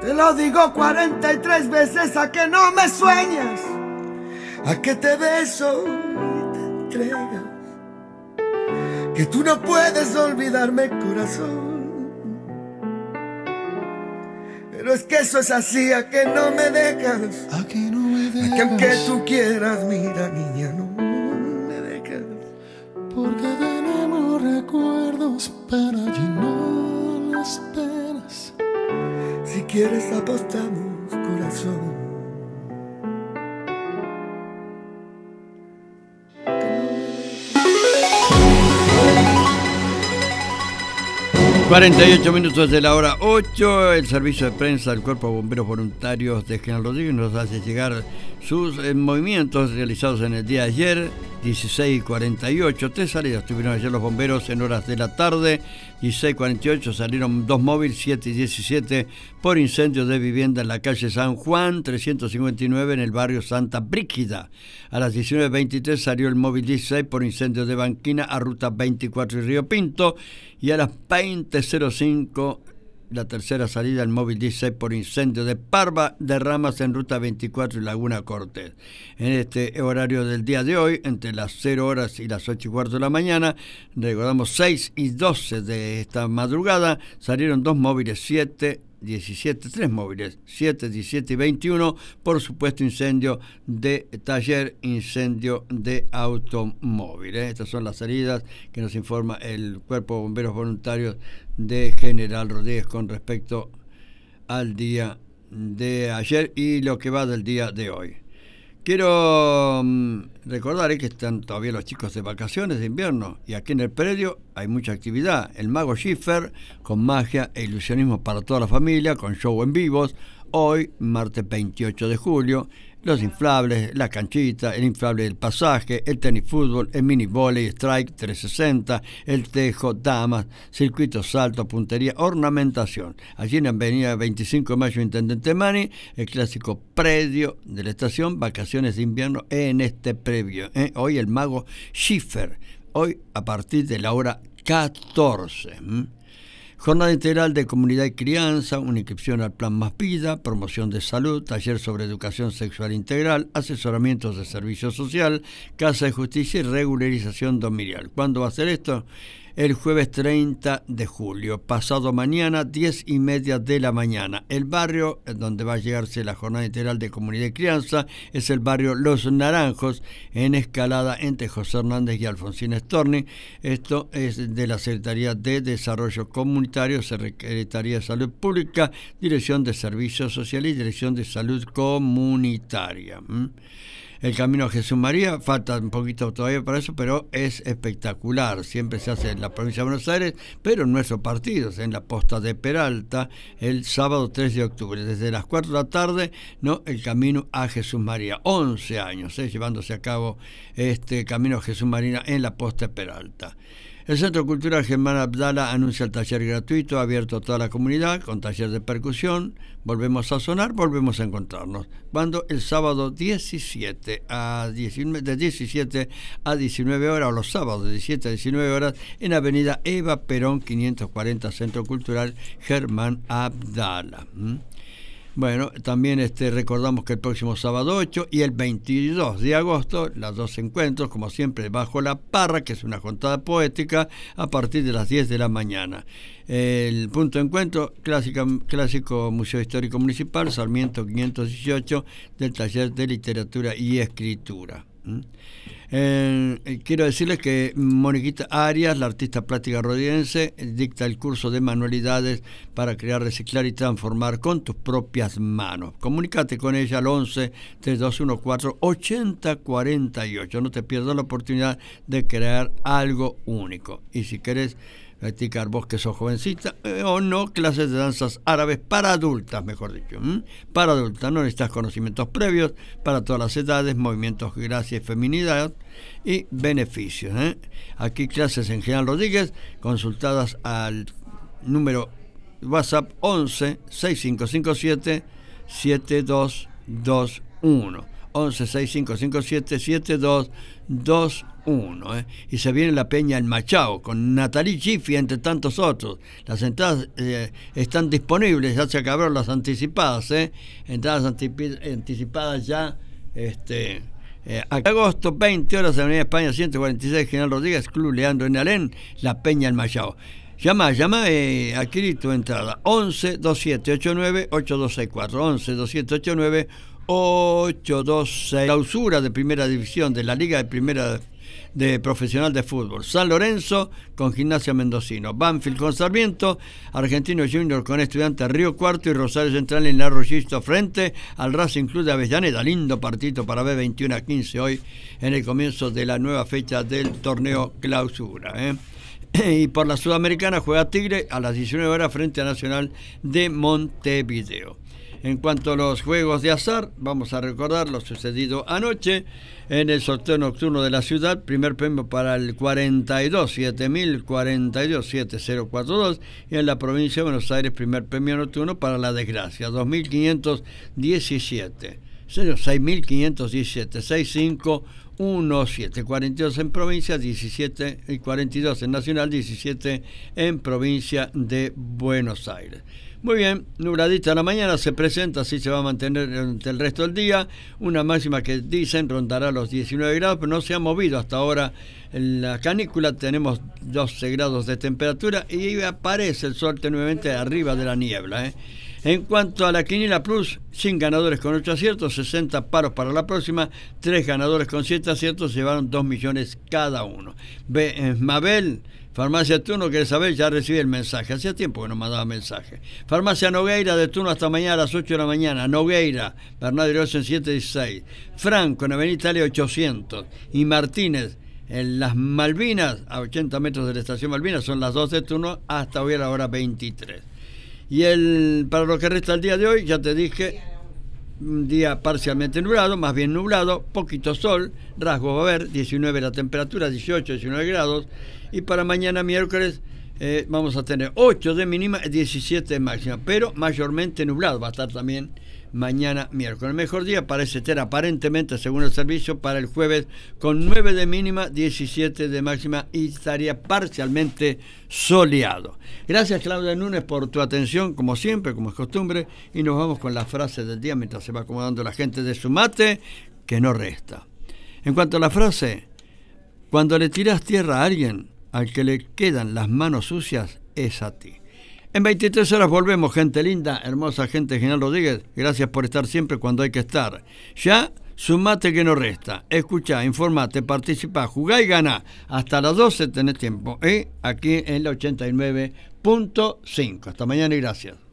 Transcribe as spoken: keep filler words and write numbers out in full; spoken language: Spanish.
Te lo digo cuarenta y tres veces, a que no me sueñas, a que te beso y te entregas, que tú no puedes olvidarme, corazón. Pero es que eso es así, a que no me dejas, a que no me dejas, a que aunque tú quieras, mira niña, no me dejas, porque tenemos recuerdos para llenar las penas. Si quieres apostamos, corazón. cuarenta y ocho minutos de la hora ocho, el servicio de prensa del Cuerpo de Bomberos Voluntarios de General Rodríguez nos hace llegar sus eh, movimientos realizados en el día de ayer, dieciséis cuarenta y ocho. Tres salidas tuvieron ayer los bomberos en horas de la tarde. dieciséis cuarenta y ocho salieron dos móviles, siete y diecisiete por incendio de vivienda en la calle San Juan, trescientos cincuenta y nueve en el barrio Santa Brígida. A las diecinueve veintitrés salió el móvil dieciséis por incendio de banquina a ruta veinticuatro y Río Pinto. Y a las veinte cero cinco la tercera salida, el móvil dieciséis por incendio de Parva de Ramas en ruta veinticuatro y Laguna Cortés. En este horario del día de hoy, entre las cero horas y las ocho y cuarto de la mañana, recordamos seis y doce de esta madrugada, salieron dos móviles, siete, diecisiete, tres móviles, siete, diecisiete y veintiuno, por supuesto incendio de taller, incendio de automóvil. ¿eh? Estas son las salidas que nos informa el Cuerpo de Bomberos Voluntarios de General Rodríguez con respecto al día de ayer y lo que va del día de hoy. Quiero um, recordar eh, que están todavía los chicos de vacaciones de invierno y aquí en el predio hay mucha actividad. El Mago Schiffer con magia e ilusionismo para toda la familia, con show en vivos. Hoy, martes veintiocho de julio, los inflables, la canchita, el inflable del pasaje, el tenis fútbol, el mini volley, strike trescientos sesenta, el tejo, damas, circuito, salto, puntería, ornamentación. Allí en la avenida veinticinco de mayo, Intendente Mani, el clásico predio de la estación, vacaciones de invierno en este previo. ¿eh? Hoy el Mago Schiffer, hoy a partir de la hora catorce. ¿m? Jornada integral de comunidad y crianza, una inscripción al Plan Más Vida, promoción de salud, taller sobre educación sexual integral, asesoramientos de servicio social, casa de justicia y regularización domiciliar. ¿Cuándo va a ser esto? El jueves treinta de julio, pasado mañana, diez y media de la mañana. El barrio donde va a llegarse la jornada integral de comunidad y crianza es el barrio Los Naranjos, en Escalada, entre José Hernández y Alfonsina Storni. Esto es de la Secretaría de Desarrollo Comunitario, Secretaría de Salud Pública, Dirección de Servicios Sociales y Dirección de Salud Comunitaria. ¿Mm? El Camino a Jesús María, falta un poquito todavía para eso, pero es espectacular. Siempre se hace en la provincia de Buenos Aires, pero en nuestros partidos, en la Posta de Peralta, el sábado tres de octubre, desde las cuatro de la tarde, ¿no? El Camino a Jesús María. once años, ¿eh? llevándose a cabo este Camino a Jesús María en la Posta de Peralta. El Centro Cultural Germán Abdala anuncia el taller gratuito abierto a toda la comunidad con taller de percusión. Volvemos a sonar, volvemos a encontrarnos. Cuando el sábado diecisiete a diecinueve, de diecisiete a diecinueve horas, o los sábados de diecisiete a diecinueve horas, en Avenida Eva Perón quinientos cuarenta, Centro Cultural Germán Abdala. ¿Mm? Bueno, también este, recordamos que el próximo sábado ocho y el veintidós de agosto, los dos encuentros, como siempre, bajo la parra, que es una juntada poética, a partir de las diez de la mañana. El punto de encuentro, clásica, clásico Museo Histórico Municipal, Sarmiento quinientos dieciocho, del taller de literatura y escritura. ¿Mm? Eh, quiero decirles que Moniquita Arias, la artista plástica rodriense, dicta el curso de manualidades para crear, reciclar y transformar con tus propias manos. Comunícate con ella al once, tres dos uno cuatro, ochenta cuarenta y ocho. No te pierdas la oportunidad de crear algo único. Y si querés practicar, vos que sos jovencita, eh, o no, clases de danzas árabes para adultas, mejor dicho. ¿m? Para adultas, no necesitas conocimientos previos, para todas las edades, movimientos, gracia y feminidad y beneficios. ¿eh? Aquí clases en General Rodríguez, consultadas al número WhatsApp once, sesenta y cinco cincuenta y siete, setenta y dos veintiuno. once sesenta y cinco cincuenta y siete setenta y dos veintiuno. ¿eh? Y se viene la Peña en Machao, con Natalie Giffy, entre tantos otros. Las entradas eh, están disponibles, ya se acabaron las anticipadas. ¿eh? Entradas antip- anticipadas ya... Este, Eh, agosto, veinte horas, Avenida España ciento cuarenta y seis, General Rodríguez, Club Leandro en Alén, La Peña en Mallao. Llama, llama, eh, adquirí tu entrada. once veintisiete ochenta y nueve ochenta y dos sesenta y cuatro. once veintisiete ochenta y nueve ochenta y dos sesenta y cuatro. Clausura de Primera División de la Liga de Primera de Profesional de Fútbol. San Lorenzo con Gimnasia Mendocino. Banfield con Sarmiento. Argentino Junior con Estudiantes Río Cuarto. Y Rosario Central en Arroyito frente al Racing Club de Avellaneda. Lindo partido para ver, veintiuno a quince hoy en el comienzo de la nueva fecha del torneo Clausura. ¿eh? Y por la Sudamericana juega Tigre a las diecinueve horas frente a Nacional de Montevideo. En cuanto a los juegos de azar, vamos a recordar lo sucedido anoche en el sorteo nocturno de la ciudad. Primer premio para el cuarenta y dos, siete mil cuarenta y dos, siete mil cuarenta y dos. Y en la provincia de Buenos Aires, primer premio nocturno para la desgracia, dos mil quinientos diecisiete. seis mil quinientos diecisiete, sesenta y cinco diecisiete. cuarenta y dos en provincia, diecisiete y cuarenta y dos en nacional, diecisiete en provincia de Buenos Aires. Muy bien, nubladita la mañana se presenta, así se va a mantener durante el resto del día. Una máxima que dicen rondará los diecinueve grados, pero no se ha movido hasta ahora en la canícula. Tenemos doce grados de temperatura y aparece el sol nuevamente arriba de la niebla. ¿eh? En cuanto a la Quiniela Plus, cien ganadores con ocho aciertos, sesenta paros para la próxima, tres ganadores con siete aciertos, llevaron dos millones cada uno. Ve, eh, Mabel... Farmacia Turno, ¿querés saber? Ya recibí el mensaje. Hacía tiempo que no mandaba mensaje. Farmacia Nogueira, de turno hasta mañana a las ocho de la mañana. Nogueira, Bernardo Rosen setecientos dieciséis. Franco, en Avenida Italia ochocientos. Y Martínez, en las Malvinas, a ochenta metros de la estación Malvinas, son las dos de turno hasta hoy a la hora veintitrés. Y el para lo que resta el día de hoy, ya te dije, un día parcialmente nublado, más bien nublado, poquito sol, rasgos va a haber, diecinueve la temperatura, dieciocho, diecinueve grados. Y para mañana miércoles eh, vamos a tener ocho de mínima, diecisiete de máxima, pero mayormente nublado va a estar también mañana miércoles. El mejor día parece ser aparentemente, según el servicio, para el jueves con nueve de mínima, diecisiete de máxima y estaría parcialmente soleado. Gracias, Claudia Núñez, por tu atención, como siempre, como es costumbre, y nos vamos con las frases del día mientras se va acomodando la gente de su mate, que no resta. En cuanto a la frase, cuando le tiras tierra a alguien, al que le quedan las manos sucias es a ti. En veintitrés horas volvemos, gente linda, hermosa gente de General Rodríguez. Gracias por estar siempre cuando hay que estar. Ya, sumate que no resta. Escuchá, informate, participá, jugá y ganá. Hasta las doce tenés tiempo. ¿eh? Aquí en la ochenta y nueve punto cinco. Hasta mañana y gracias.